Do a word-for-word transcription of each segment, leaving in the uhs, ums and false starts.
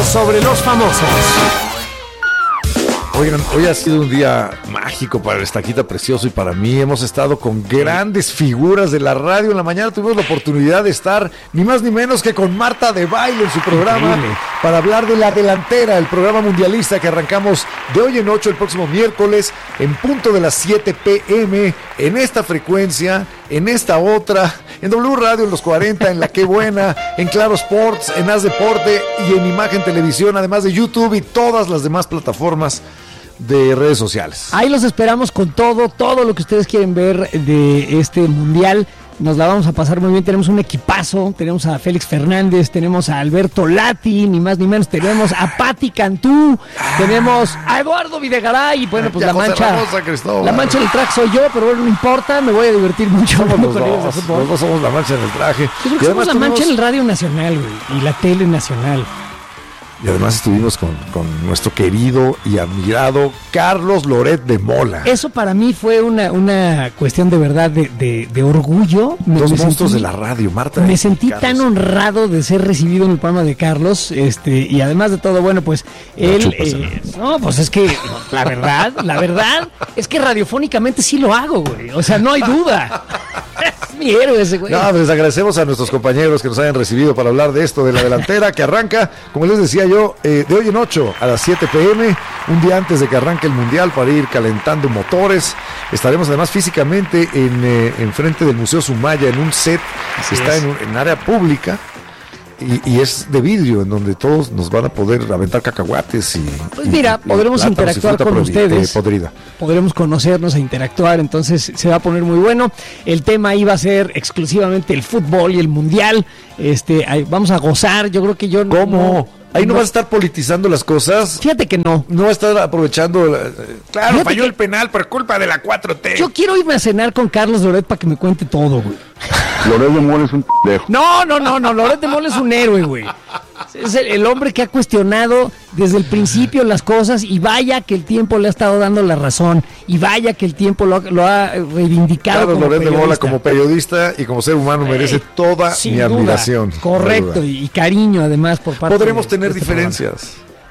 sobre los famosos. Oigan, hoy ha sido un día mágico para el Estaquita Precioso y para mí. Hemos estado con grandes figuras de la radio. En la mañana tuvimos la oportunidad de estar ni más ni menos que con Marta de Baile en su programa. Increíble. Para hablar de La Delantera, el programa mundialista que arrancamos de hoy en ocho el próximo miércoles en punto de las siete pm en esta frecuencia, en esta otra, en W Radio en los cuarenta, en La Qué Buena, en Claro Sports, en Haz Deporte y en Imagen Televisión, además de YouTube y todas las demás plataformas de redes sociales. Ahí los esperamos con todo, todo lo que ustedes quieren ver de este mundial. Nos la vamos a pasar muy bien. Tenemos un equipazo, tenemos a Félix Fernández, tenemos a Alberto Lati, ni más ni menos, tenemos a Pati Cantú, ah. tenemos a Eduardo Videgaray, y bueno, pues la mancha, la mancha en el traje soy yo, pero bueno, no importa, me voy a divertir mucho. Somos los dos, los dos somos la mancha en el traje. Yo creo que somos la tenemos... mancha en el Radio Nacional, güey, y la Tele Nacional. Y además estuvimos con, con nuestro querido y admirado Carlos Loret de Mola. Eso para mí fue una, una cuestión de verdad de, de, de orgullo. Dos me monstruos sentí, de la radio, Marta. Me sentí Carlos. tan honrado de ser recibido en el programa de Carlos. este Y además de todo, bueno, pues él... Eh, no, pues es que la verdad, la verdad es que radiofónicamente sí lo hago, güey. O sea, no hay duda. Es mi héroe ese güey. No, les agradecemos a nuestros compañeros que nos hayan recibido para hablar de esto, de La Delantera, que arranca, como les decía yo, eh, de hoy en ocho a las siete pm, un día antes de que arranque el Mundial, para ir calentando motores. Estaremos además físicamente en, eh, en frente del Museo Sumaya, en un set que está en, un, en área pública. Y, y es de vidrio, en donde todos nos van a poder aventar cacahuates y... Pues mira, y, podremos y interactuar con ustedes, podrida. podremos conocernos e interactuar, entonces se va a poner muy bueno. El tema iba a ser exclusivamente el fútbol y el mundial. Este, ahí vamos a gozar, yo creo que yo... ¿Cómo? No, Ahí no, no vas a estar politizando las cosas. Fíjate que no. No vas a estar aprovechando... La, claro, Fíjate falló que... el penal por culpa de la cuatro T. Yo quiero irme a cenar con Carlos Loret para que me cuente todo, güey. Loret de Mola es un pendejo. No, no, no, no, Loret de Mola es un héroe, güey. Es el, el hombre que ha cuestionado desde el principio las cosas, y vaya que el tiempo le ha estado dando la razón, y vaya que el tiempo lo, lo ha reivindicado. Carlos Loret de Mola como periodista y como ser humano merece toda mi duda, admiración. Correcto, y, y cariño además por parte. Podremos de, tener de diferencias.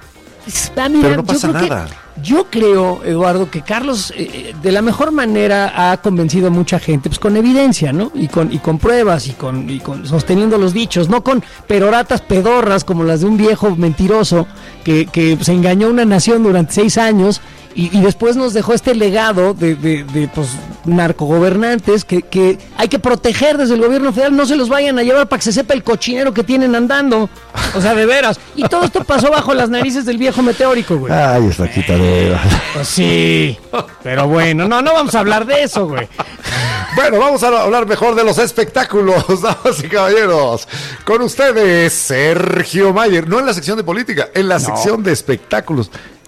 Ah, mira, pero no pasa yo nada. Que, yo creo, Eduardo, que Carlos eh, de la mejor manera ha convencido a mucha gente, pues con evidencia, ¿no? Y con y con pruebas y con y con sosteniendo los dichos, no con peroratas pedorras como las de un viejo mentiroso que, que se engañó a una nación durante seis años y, y después nos dejó este legado de, de, de pues narcogobernantes que, que hay que proteger desde el gobierno federal. No se los vayan a llevar para que se sepa el cochinero que tienen andando. O sea, de veras. Y todo esto pasó bajo las narices del viejo meteórico, güey. Ay, esta quita de... Pues sí, pero bueno, no, no vamos a hablar de eso, güey. Bueno, vamos a hablar mejor de los espectáculos, damas y caballeros. Con ustedes, Sergio Mayer. No en la sección de política, en la no. sección de espectáculos.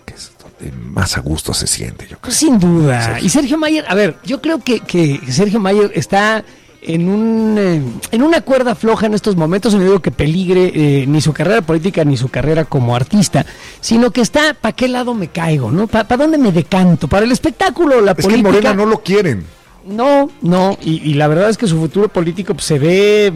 Más a gusto se siente, yo creo. Sin duda. Sergio. Y Sergio Mayer, a ver, yo creo que, que Sergio Mayer está en un eh, en una cuerda floja en estos momentos. No digo que peligre eh, ni su carrera política ni su carrera como artista, sino que está, ¿para qué lado me caigo? ¿No? ¿Para pa dónde me decanto? ¿Para el espectáculo o la es política? Es que Morena no lo quieren. No, no, y, y la verdad es que su futuro político pues, se ve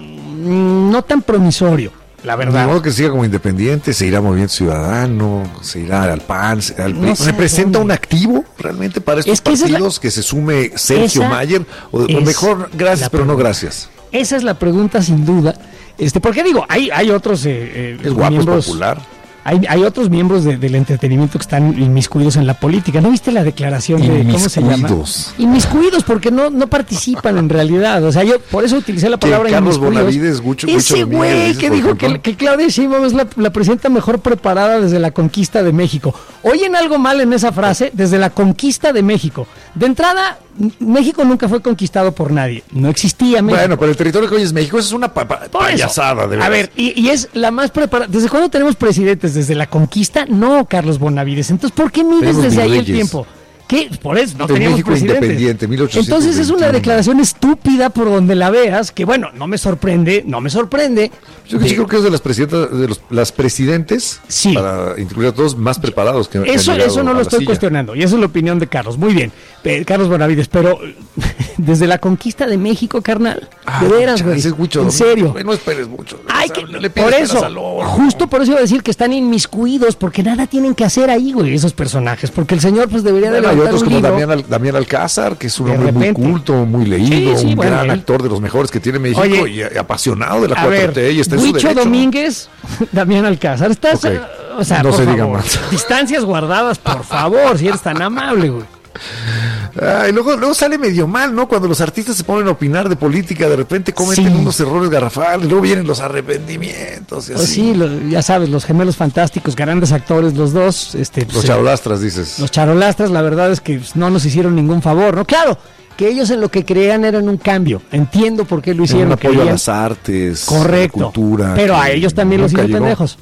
mmm, no tan promisorio. La verdad. De modo que siga como independiente, se irá Movimiento Ciudadano, se irá al P A N, al P R I. No sé, ¿representa no. un activo realmente para estos es que partidos la... que se sume Sergio esa Mayer? O, o mejor, gracias, pero no gracias. Esa es la pregunta sin duda. Este, porque digo, hay, hay otros eh, eh, es guapo, miembros, es popular. Hay, hay otros miembros de, del entretenimiento que están inmiscuidos en la política. ¿No viste la declaración de cómo se llama? Inmiscuidos, porque no, no participan en realidad. O sea, yo por eso utilicé la palabra Carlos inmiscuidos. Bonavides, Gucho, Ese güey que dijo que, que Claudia Sheinbaum es la, la presidenta mejor preparada desde la conquista de México. ¿Oyen algo mal en esa frase? Desde la conquista de México. De entrada, México nunca fue conquistado por nadie. No existía México. Bueno, pero el territorio que hoy es México, eso es una pa pa payasada. De a ver, y, y es la más preparada. ¿Desde cuándo tenemos presidentes? ¿Desde la conquista? No, Carlos Bonavides. Entonces, ¿por qué mides desde ahí el tiempo? ¿Qué? Por eso no El teníamos México presidentes. independiente, mil ochocientos veintiuno. Entonces es una declaración estúpida por donde la veas, que bueno, no me sorprende, no me sorprende. Yo de- sí creo que es de las presidentas, de los, las presidentes, Sí. para incluir a todos, más preparados que, que han Eso, llegado eso no a lo la estoy silla. cuestionando, y esa es la opinión de Carlos. Muy bien, eh, Carlos Bonavides, pero desde la conquista de México, carnal, Ah, de veras, güey, chances, mucho, en no, serio. No esperes mucho. Ay, O que, sea, le pides por peras eso, al horno. justo por eso iba a decir que están inmiscuidos, porque nada tienen que hacer ahí, güey, esos personajes, porque el señor pues debería de Bueno, hay levantar otros un como libro. Damián, Al- Damián Alcázar, que es un De hombre muy repente. culto, muy leído, Sí, sí, un bueno, gran él- actor de los mejores que tiene México. Oye, y eh, apasionado de la A cuatro ver, T y está en su Huicho derecho. Domínguez, Damián Alcázar, estás, Ok. o sea, No por se diga favor, más. distancias guardadas, por favor, si eres tan amable, güey. Ah, y luego, luego sale medio mal, ¿no? Cuando los artistas se ponen a opinar de política, de repente cometen Sí. unos errores garrafales, luego vienen los arrepentimientos y Pues así. sí, lo- ya sabes, los gemelos fantásticos, grandes actores los dos, este, Los pues, charolastras, dices. los charolastras, la verdad es que pues, no nos hicieron ningún favor, ¿no? Claro, que ellos en lo que creían eran un cambio, entiendo por qué lo En hicieron. un apoyo a querían- las artes, Correcto, a la cultura. pero a que ellos también los nunca hizo llegó. pendejos.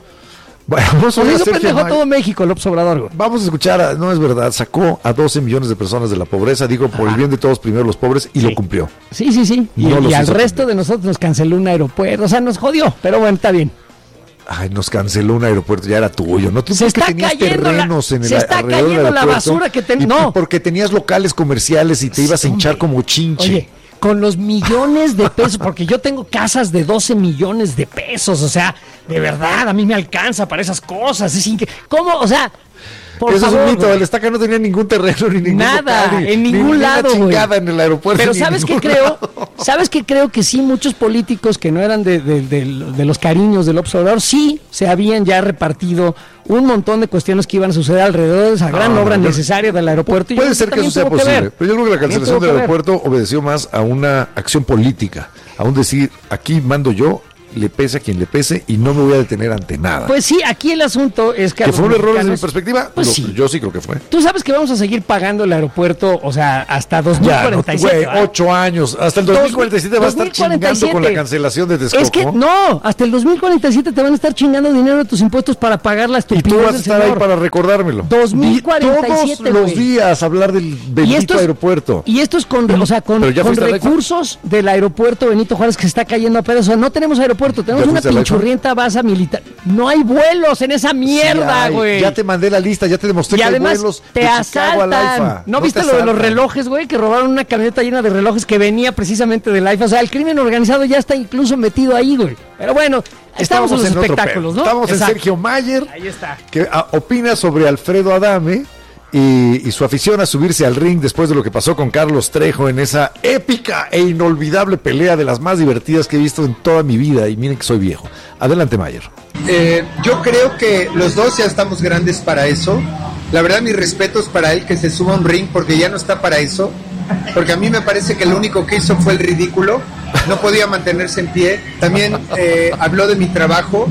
Bueno, vamos a Los oír a hizo Sergio pendejo a Mayer. todo México, López Obrador, güey. Vamos a escuchar, a- no es verdad, sacó a doce millones de personas de la pobreza, digo, por el bien de todos, primero los pobres, y Sí. lo cumplió. Sí, sí, sí. Y, No los y al hizo resto pendejo. de nosotros nos canceló un aeropuerto, o sea, nos jodió, pero bueno, está bien. Ay, nos canceló un aeropuerto, ya era tuyo, ¿no? Tú Se porque está tenías cayendo la- terrenos en el se está alrededor del cayendo la aeropuerto, basura que ten- y no. porque tenías locales comerciales y te ibas a Sí, hinchar hombre. como chinche. Oye, con los millones de pesos, porque yo tengo casas de doce millones de pesos, o sea, de verdad, a mí me alcanza para esas cosas. Es incre- ¿Cómo? O sea, por Eso favor, es un mito, güey. el Estaca no tenía ningún terreno ni ningún Nada, local, ni- en ni ningún ninguna lado, güey. chingada en el aeropuerto. Pero ni en ¿sabes qué ningún creo? lado. ¿Sabes qué creo? Que sí, muchos políticos que no eran de, de- de- de los cariños del observador, sí se habían ya repartido un montón de cuestiones que iban a suceder alrededor de esa gran No, obra yo- necesaria del aeropuerto. y yo Puede creo ser que también eso sea tuvo que posible, ver. pero yo creo que la También cancelación tuvo del que ver. aeropuerto obedeció más a una acción política, a un decir, aquí mando yo, le pese a quien le pese y no me voy a detener ante nada. Pues sí, aquí el asunto es que... a ¿Que los fue un error desde mi mexicanos- perspectiva? Pues Lo- sí. Yo sí creo que fue. Tú sabes que vamos a seguir pagando el aeropuerto, o sea, hasta dos mil Ya, no, cuarenta y siete. güey, ¿verdad? ocho años. Hasta el dos mil cuarenta y siete va a estar chingando con la cancelación de Texcoco. Es que no, hasta el dos mil cuarenta y siete te van a estar chingando dinero de tus impuestos para pagar la Y estupidez tú vas a del estar ahí señor. para recordármelo. dos mil cuarenta y siete, Todos los güey. días hablar del bendito esto es- aeropuerto. Y esto es con, o sea, con, Pero ya con fuiste al AIFA. recursos del aeropuerto Benito Juárez que se está cayendo a pedazos. O sea, no tenemos aeropuerto, tenemos ¿Ya una fuiste al AIFA? pinchurrienta base militar. No hay vuelos en esa mierda, Sí, ay, güey. ya te mandé la lista, ya te demostré Y que hay además vuelos te de Chicago al asaltan. AIFA. ¿No, te viste lo de los asaltan. relojes, güey? Que robaron una camioneta llena de relojes que venía precisamente del AIFA. O sea, el crimen organizado ya está incluso metido ahí, güey. Pero bueno, estamos en los otro espectáculos, pedo. ¿no? Estamos Exacto. en Sergio Mayer, Ahí está. que ah, opina sobre Alfredo Adame y, y su afición a subirse al ring después de lo que pasó con Carlos Trejo en esa épica e inolvidable pelea de las más divertidas que he visto en toda mi vida. Y miren que soy viejo. Adelante, Mayer. Eh, yo creo que los dos ya estamos grandes para eso. La verdad, mis respetos para él que se suba a un ring porque ya no está para eso. Porque a mí me parece que lo único que hizo fue el ridículo. No podía mantenerse en pie. También eh, habló de mi trabajo.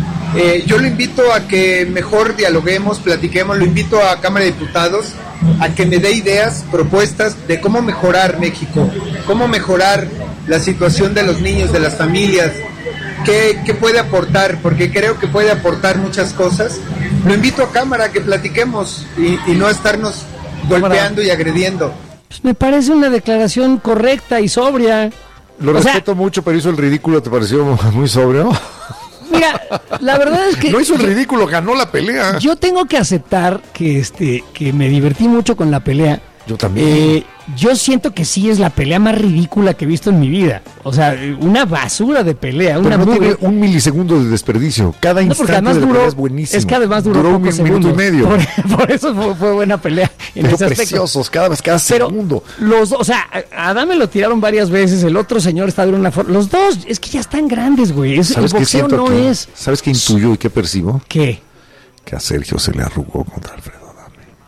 Eh, yo lo invito a que mejor dialoguemos, platiquemos. Lo invito a Cámara de Diputados a que me dé ideas, propuestas de cómo mejorar México, cómo mejorar la situación de los niños, de las familias. ¿Qué, qué puede aportar? Porque creo que puede aportar muchas cosas. Lo invito a cámara a que platiquemos y, y no a estarnos golpeando y agrediendo. Pues me parece una declaración correcta y sobria. Lo O sea, respeto mucho, pero hizo el ridículo, ¿te pareció muy sobrio? Mira, la verdad es que No hizo el yo- ridículo, ganó la pelea. Yo tengo que aceptar que este que me divertí mucho con la pelea. Yo también. Eh, yo siento que sí es la pelea más ridícula que he visto en mi vida. O sea, una basura de pelea, una Pero no mugre. tiene un milisegundo de desperdicio. Cada No, porque instante además de la duró, pelea es buenísimo. es que además duró, un pocos min- minuto y segundos. medio. Por, por eso fue, fue buena pelea en Pero ese aspecto. preciosos, cada vez, cada Pero segundo. los dos, o sea, a Adame lo tiraron varias veces, el otro señor está de una forma. Los dos, es que ya están grandes, güey. Es- El ¿Sabes qué boxeo siento no aquí? es. ¿Sabes qué intuyo y qué percibo? ¿Qué? Que a Sergio se le arrugó contra Alfredo Adame.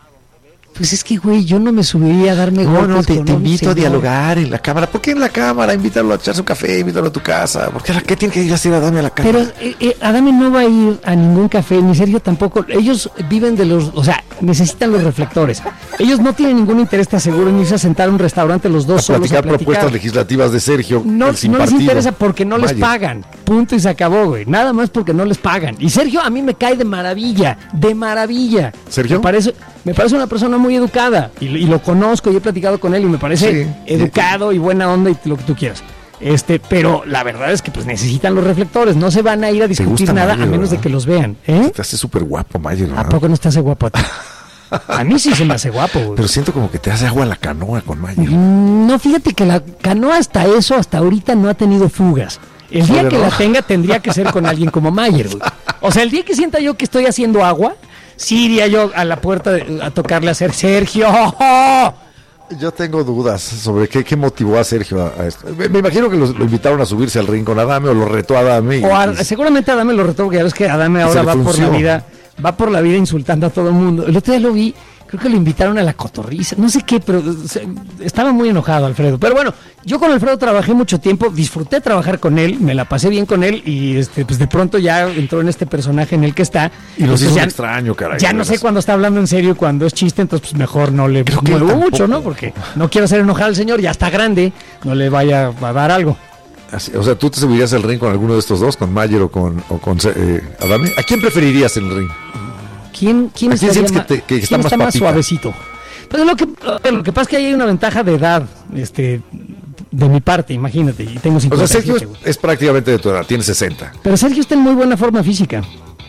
Pues es que, güey, yo no me subiría a darme No, golpes no, te, con te un invito a señor. dialogar en la cámara. ¿Por qué en la cámara? Invítalo a echarse un café, invítalo a tu casa. ¿Por qué, qué tiene que ir a hacer Adame a la cámara? Pero eh, eh, Adame no va a ir a ningún café, ni Sergio tampoco. Ellos viven de los, o sea, necesitan los reflectores. Ellos no tienen ningún interés, te aseguro, en irse a sentar a un restaurante los dos a solos platicar a platicar. propuestas legislativas de Sergio. No, el sin no les partido. interesa porque no les Mayer. pagan. Punto y se acabó, güey. Nada más porque no les pagan. Y Sergio a mí me cae de maravilla, de maravilla. ¿Sergio? Me parece, me parece una persona muy educada y, y lo conozco y he platicado con él y me parece Sí. educado y buena onda y lo que tú quieras. Este, pero la verdad es que pues necesitan los reflectores, no se van a ir a discutir gusta nada Mayer, a menos ¿verdad? de que los vean, ¿eh? Te hace súper guapo, Mayer, ¿A ¿verdad? poco no te hace guapo a ti? A mí sí se me hace guapo, güey. Pero siento como que te hace agua la canoa con Mayer. Mm, No, fíjate que la canoa hasta eso, hasta ahorita no ha tenido fugas. El día ¿De que verdad? la tenga tendría que ser con alguien como Mayer, güey. O sea, el día que sienta yo que estoy haciendo agua, sí iría yo a la puerta de- a tocarle a hacer Sergio. Yo tengo dudas sobre qué, qué motivó a Sergio a, a esto. Me, me imagino que los- lo invitaron a subirse al ring con Adame o lo retó a Adame. y- O a- y- seguramente Adame lo retó, porque ya ves que Adame Y ahora se le va por la frunció. vida, va por la vida insultando a todo el mundo. El otro día lo vi, creo que lo invitaron a la cotorriza, no sé qué, pero se- estaba muy enojado Alfredo. Pero bueno, yo con Alfredo trabajé mucho tiempo, disfruté trabajar con él, me la pasé bien con él y este, pues de pronto ya entró en este personaje en el que está. Y los Entonces hizo ya, un extraño, caray. ya no sé cuándo está hablando en serio y cuándo es chiste, entonces pues mejor no le Creo que muevo tampoco. mucho, ¿no? Porque no quiero hacer enojar al señor, ya está grande, no le vaya a dar algo. Así, o sea, ¿tú te subirías al ring con alguno de estos dos, con Mayer o con, o con eh, Adame? ¿A quién preferirías en el ring? ¿Quién, quién, ¿A quién estaría sientes que ma- te- que está quién más está más papita? suavecito? Pues lo que, lo que pasa es que ahí hay una ventaja de edad, este, de mi parte, imagínate, y tengo O sea, cincuenta y Sergio siete, es, güey. es prácticamente de tu edad, tiene sesenta. Pero Sergio está en muy buena forma física.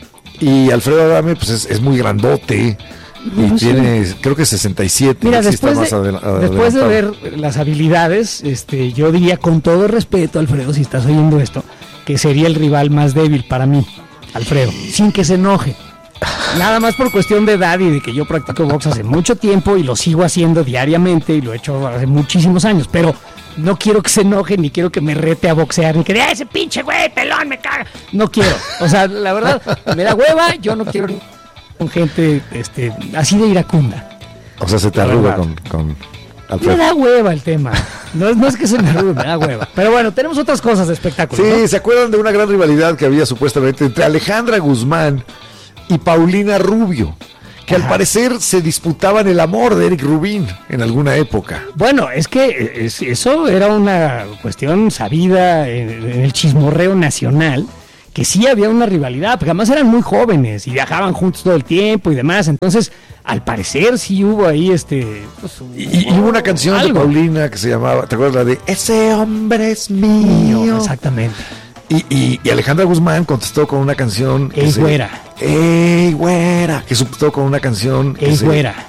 Y Alfredo Adame, pues es, es muy grandote. Y No sé. tiene, creo que sesenta y siete. Mira, sí está después, más de, adela- después de adelantado. ver las habilidades, este, yo diría con todo respeto, Alfredo, si estás oyendo esto, que sería el rival más débil para mí, Alfredo, sin que se enoje. Nada más por cuestión de edad y de que yo practico box hace mucho tiempo y lo sigo haciendo diariamente y lo he hecho hace muchísimos años, pero no quiero que se enoje ni quiero que me rete a boxear ni que diga, ese pinche güey, pelón, me caga. No quiero. O sea, la verdad, me da hueva, yo no quiero con gente este, así de iracunda. O sea, se te La arruga verdad. con, con Me Alfredo. da hueva el tema. No, es- no es que se me arrugue, me da hueva. Pero bueno, tenemos otras cosas de espectáculo. Sí, ¿no? ¿se acuerdan de una gran rivalidad que había supuestamente entre Alejandra Guzmán y Paulina Rubio? Que al Ajá. parecer se disputaban el amor de Eric Rubin en alguna época. Bueno, es que es- eso era una cuestión sabida en, en el chismorreo nacional, que sí había una rivalidad, porque además eran muy jóvenes y viajaban juntos todo el tiempo y demás. Entonces, al parecer sí hubo ahí este... pues, Y, y hubo una canción de algo. Paulina que se llamaba, ¿te acuerdas la de Ese hombre es Mío, mío? exactamente. Y, y- y Alejandra Guzmán contestó con una canción que Ey, se- güera. Ey, güera, que contestó con una canción que Ey, se- güera.